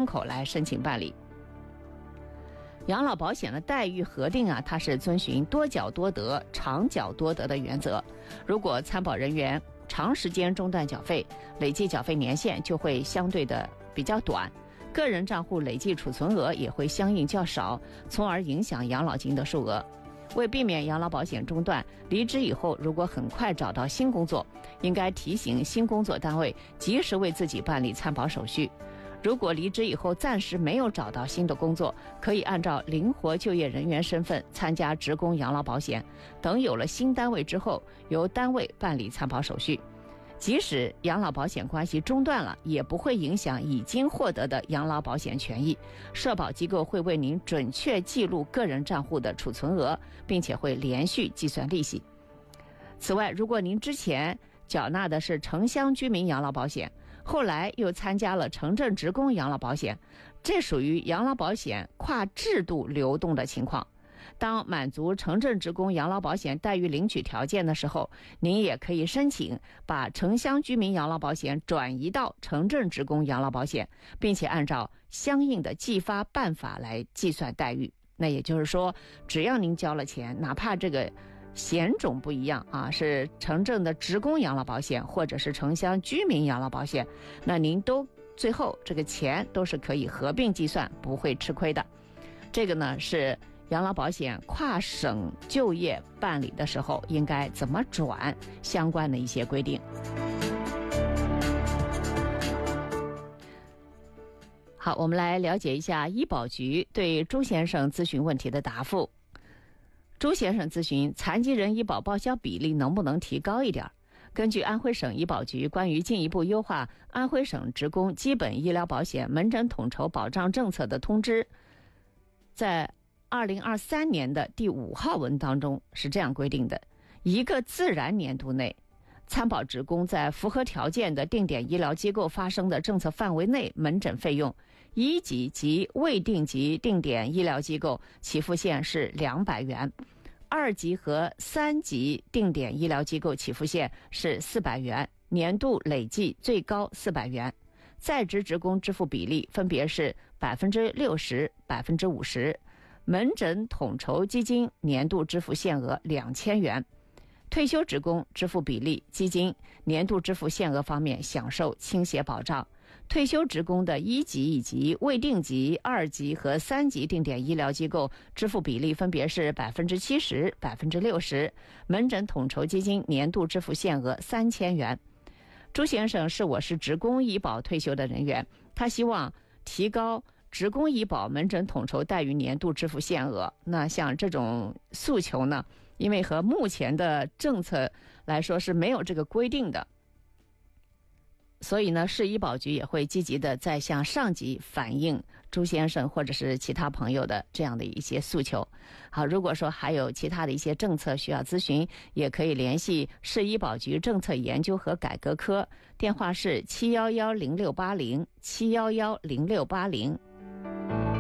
口来申请办理。养老保险的待遇核定它是遵循多缴多得、长缴多得的原则。如果参保人员长时间中断缴费，累计缴费年限就会相对的比较短，个人账户累计储存额也会相应较少，从而影响养老金的数额。为避免养老保险中断，离职以后如果很快找到新工作，应该提醒新工作单位及时为自己办理参保手续。如果离职以后暂时没有找到新的工作，可以按照灵活就业人员身份参加职工养老保险，等有了新单位之后，由单位办理参保手续。即使养老保险关系中断了，也不会影响已经获得的养老保险权益。社保机构会为您准确记录个人账户的储存额，并且会连续计算利息。此外，如果您之前缴纳的是城乡居民养老保险，后来又参加了城镇职工养老保险，这属于养老保险跨制度流动的情况。当满足城镇职工养老保险待遇领取条件的时候，您也可以申请把城乡居民养老保险转移到城镇职工养老保险，并且按照相应的计发办法来计算待遇。那也就是说，只要您交了钱，哪怕这个险种不一样是城镇的职工养老保险或者是城乡居民养老保险，那您都最后这个钱都是可以合并计算，不会吃亏的。这个呢是养老保险跨省就业办理的时候应该怎么转相关的一些规定。好，我们来了解一下医保局对朱先生咨询问题的答复。朱先生咨询残疾人医保报销比例能不能提高一点。根据安徽省医保局关于进一步优化安徽省职工基本医疗保险门诊统筹保障政策的通知，在2023年的第5号文当中是这样规定的：一个自然年度内，参保职工在符合条件的定点医疗机构发生的政策范围内门诊费用，1级及未定级定点医疗机构起付线是200元，2级和3级定点医疗机构起付线是400元，年度累计最高400元。在职职工支付比例分别是60%、50%。门诊统筹基金年度支付限额2000元。退休职工支付比例，基金年度支付限额方面享受倾斜保障。退休职工的1级以及未定级、2级和3级定点医疗机构支付比例分别是70%、60%。门诊统筹基金年度支付限额3000元。朱先生是职工医保退休的人员，他希望提高职工医保门诊统筹待遇年度支付限额。那像这种诉求呢，因为和目前的政策来说是没有这个规定的，所以呢，市医保局也会积极的在向上级反映朱先生或者是其他朋友的这样的一些诉求。好，如果说还有其他的一些政策需要咨询，也可以联系市医保局政策研究和改革科，电话是7110680，7110680。